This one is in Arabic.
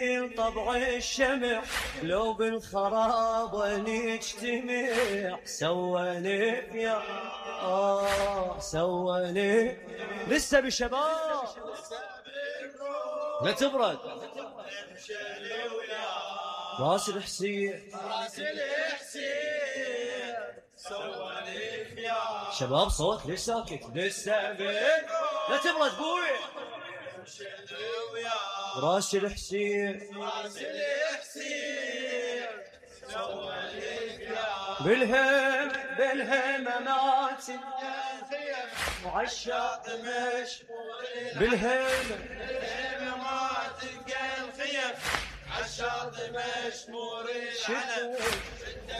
طبع الشمع لو بالخرابة نجتمع سوالي يا سوالي لسه بشباب لا تبرد راس الحسين سوالي يا شباب صوت ليش ساكت لسه لا تبرد بوي راس الحسين بالهم مات وعشاق مش بالهم مات الخيم عشاق مشمورين